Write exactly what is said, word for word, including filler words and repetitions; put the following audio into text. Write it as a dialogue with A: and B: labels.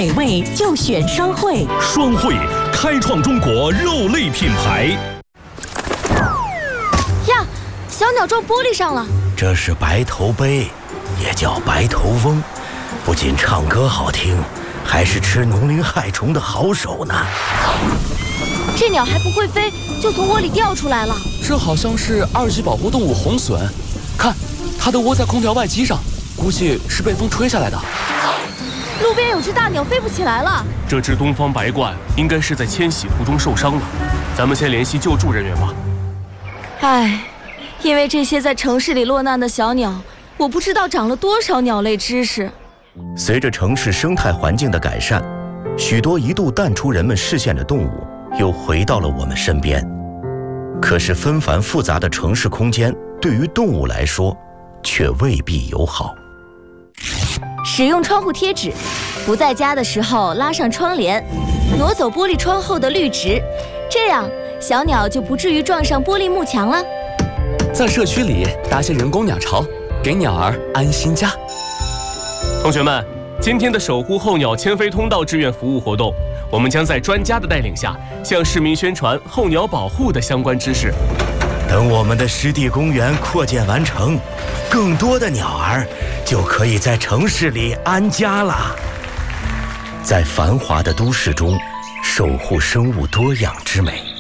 A: 美味就选双汇。
B: 双汇，开创中国肉类品牌。
C: 呀，小鸟撞玻璃上了。
D: 这是白头鹎，也叫白头翁，不仅唱歌好听，还是吃农林害虫的好手呢。
C: 这鸟还不会飞，就从窝里掉出来了。
E: 这好像是二级保护动物红隼，看，它的窝在空调外机上，估计是被风吹下来的。
C: 路边有只大鸟飞不起来了。
F: 这只东方白鹳应该是在迁徙途中受伤了，咱们先联系救助人员吧。
C: 唉，因为这些在城市里落难的小鸟，我不知道长了多少鸟类知识。
D: 随着城市生态环境的改善，许多一度淡出人们视线的动物又回到了我们身边。可是纷繁复杂的城市空间对于动物来说却未必友好。
C: 使用窗户贴纸，不在家的时候拉上窗帘，挪走玻璃窗后的绿植，这样小鸟就不至于撞上玻璃幕墙了。
E: 在社区里搭些人工鸟巢，给鸟儿安心家。
F: 同学们，今天的守护候鸟迁飞通道志愿服务活动，我们将在专家的带领下，向市民宣传候鸟保护的相关知识。
D: 等我们的湿地公园扩建完成，更多的鸟儿就可以在城市里安家了。在繁华的都市中，守护生物多样之美。